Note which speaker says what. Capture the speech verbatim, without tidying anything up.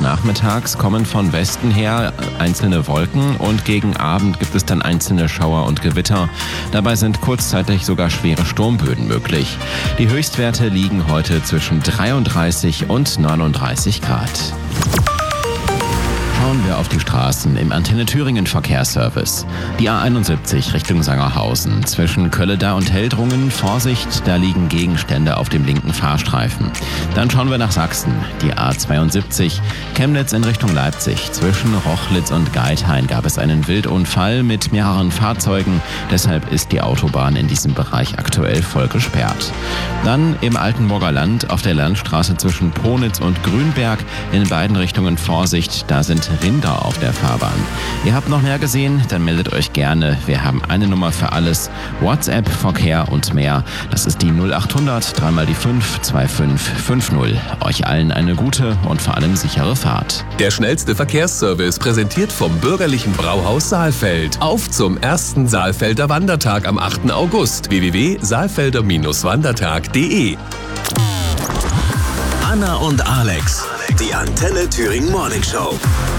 Speaker 1: nachmittags kommen von Westen her einzelne Wolken und gegen Abend gibt es dann einzelne Schauer und Gewitter. Dabei sind kurzzeitig sogar schwere Sturmböen möglich. Die Höchstwerte liegen heute zwischen dreiunddreißig und neununddreißig Grad. Schauen wir auf die Straßen im Antenne Thüringen Verkehrsservice. Die A einundsiebzig Richtung Sangerhausen. Zwischen Kölleda und Heldrungen, Vorsicht, da liegen Gegenstände auf dem linken Fahrstreifen. Dann schauen wir nach Sachsen. Die A zweiundsiebzig Chemnitz in Richtung Leipzig. Zwischen Rochlitz und Geithain gab es einen Wildunfall mit mehreren Fahrzeugen. Deshalb ist die Autobahn in diesem Bereich aktuell voll gesperrt. Dann im Altenburger Land auf der Landstraße zwischen Ponitz und Grünberg. In beiden Richtungen Vorsicht, da sind Rinder auf der Fahrbahn. Ihr habt noch mehr gesehen? Dann meldet euch gerne. Wir haben eine Nummer für alles. WhatsApp, Verkehr und mehr. Das ist die null achthundert, dreimal die fünf, zwei fünf fünf null. Euch allen eine gute und vor allem sichere Fahrt.
Speaker 2: Der schnellste Verkehrsservice präsentiert vom Bürgerlichen Brauhaus Saalfeld. Auf zum ersten Saalfelder Wandertag am achten August. w w w punkt saalfelder wandertag punkt de
Speaker 3: Anna und Alex. Die Antenne Thüringen Morning Show.